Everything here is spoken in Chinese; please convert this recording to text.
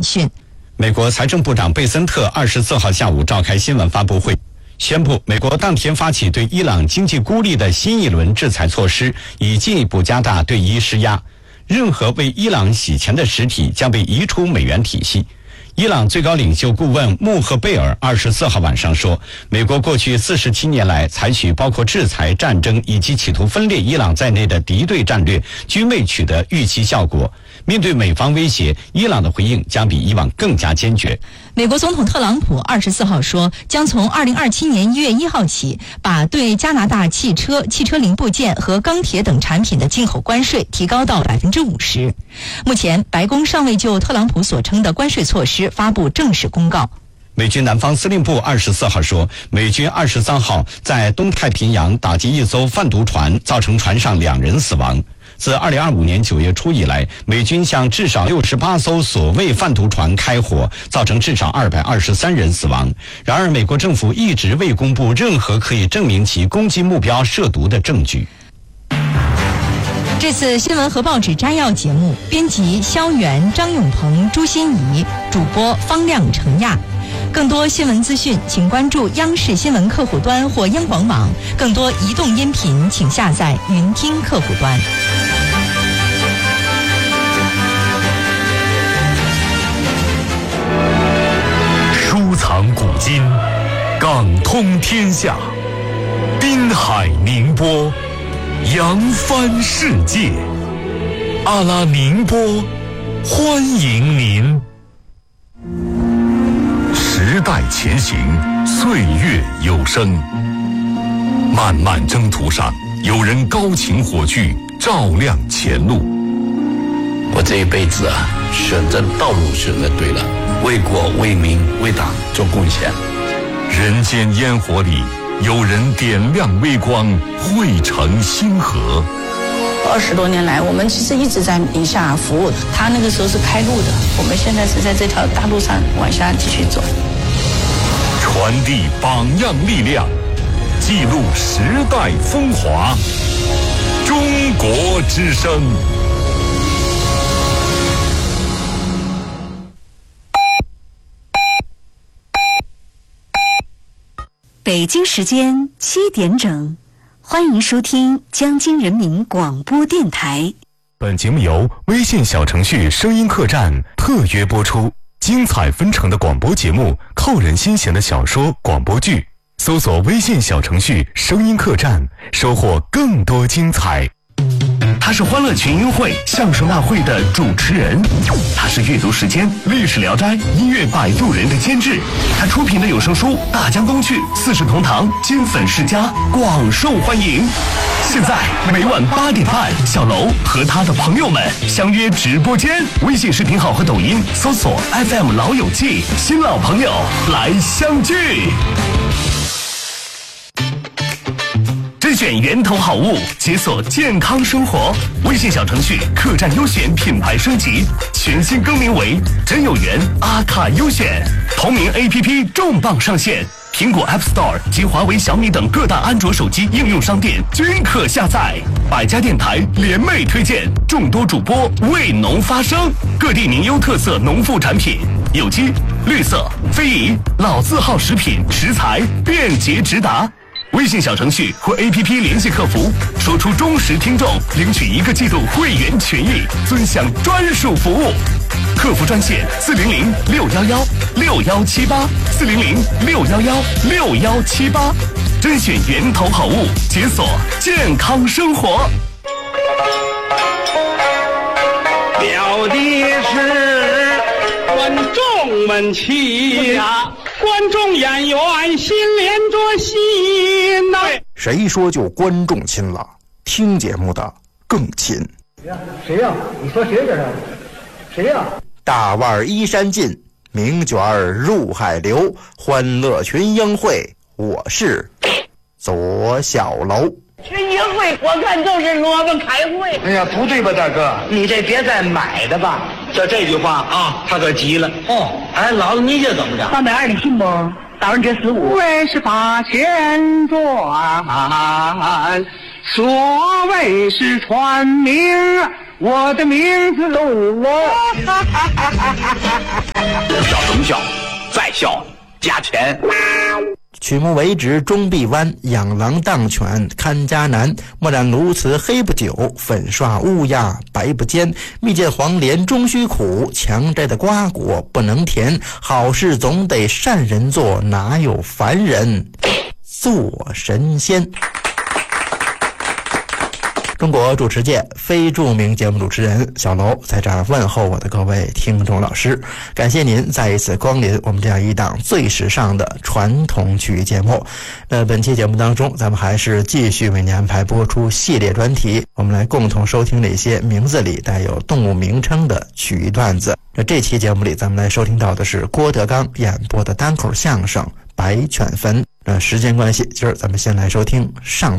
讯。 美国财政部长贝森特24号下午召开新闻发布会，宣布美国当天发起对伊朗经济孤立的新一轮制裁措施，以进一步加大对伊施压。任何为伊朗洗钱的实体将被移出美元体系。伊朗最高领袖顾问穆赫贝尔24号晚上说，美国过去47年来采取包括制裁、战争以及企图分裂伊朗在内的敌对战略，均未取得预期效果。面对美方威胁，伊朗的回应将比以往更加坚决。 美国总统特朗普24号说，将从2027年1月1号起，把对加拿大汽车零部件和钢铁等产品的进口关税提高到50%。目前，白宫尚未就特朗普所称的关税措施发布正式公告。 美军南方司令部24号说，美军23号在东太平洋打击一艘贩毒船，造成船上2人死亡。自2025年9月初以来，美军向至少68艘所谓贩毒船开火，造成至少223人死亡。然而，美国政府一直未公布任何可以证明其攻击目标涉毒的证据。 这次新闻和报纸摘要节目，编辑肖元、张永鹏、朱欣怡，主播方亮、程亚。更多新闻资讯，请关注央视新闻客户端或央广网。更多移动音频，请下载云听客户端。 收藏古今，港通天下，滨海宁波，扬帆世界。阿拉宁波，欢迎您。时代前行，岁月有声。漫漫征途上，有人高擎火炬，照亮前路。 我这一辈子选择道路选择对了，为国为民为党做贡献。 人间烟火里，有人点亮微光，汇成星河。 20多年来，我们其实一直在宁夏服务，他那个时候是开路的，我们现在是在这条大路上往下继续走。 传递榜样力量，记录时代风华。中国之声。 北京时间7点整，欢迎收听江津人民广播电台。 本节目由微信小程序声音客栈特约播出。精彩纷呈的广播节目，扣人心弦的小说、广播剧，搜索微信小程序声音客栈，收获更多精彩。 他是欢乐群英会相声大会的主持人，他是阅读时间历史聊斋音乐摆渡人的监制，他出品的有声书《大江东去》四世同堂金粉世家广受欢迎。现在每晚8点半，小楼和他的朋友们相约直播间，微信视频号和抖音搜索 FM 老友记，新老朋友来相聚。甄选源头好物，解锁健康生活。微信小程序客栈优选品牌升级，全新更名为真有缘阿卡优选。同名 APP 重磅上线，苹果 App Store 及华为、小米等各大安卓手机应用商店均可下载。百家电台联袂推荐，众多主播为农发声，各地名优特色农副产品，有机、绿色、非遗、老字号食品食材便捷直达。微信小程序或 APP 联系客服，说出忠实听众，领取1个季度会员权益，尊享专属服务。客服专线400-611-6118，400-611-6118，甄选源头好物，解锁健康生活。 表的是观众们齐呀，观众演员心连着心呐。 谁说就观众亲了？听节目的更亲。 谁呀？你说谁这是？谁呀？ 大腕依山尽，名卷入海流。欢乐群英会，我是左小楼。 群英会我看就是萝卜开会。 哎呀，不对吧，大哥？ 你这别再买的吧。 这句话啊，他可急了。 哦，哎，姥姥你这怎么着 320的信不？82.45。 为是八千转，所谓是传名，我的名字我。 孝，再孝加钱。 曲目为直终必弯，养狼当犬看家难。墨染鸬鹚黑不久，粉刷乌鸦白不尖。蜜饯黄连终须苦，强摘的瓜果不能甜。好事总得善人做，哪有凡人做神仙？中国主持界非著名节目主持人小楼在这儿问候我的各位听众老师，感谢您再一次光临我们这样一档最时尚的传统曲艺节目。本期节目当中，咱们还是继续为您安排播出系列专题，我们来共同收听那些名字里带有动物名称的曲艺段子。这期节目里，咱们来收听到的是郭德纲演播的单口相声《白犬坟》。时间关系，今儿咱们先来收听上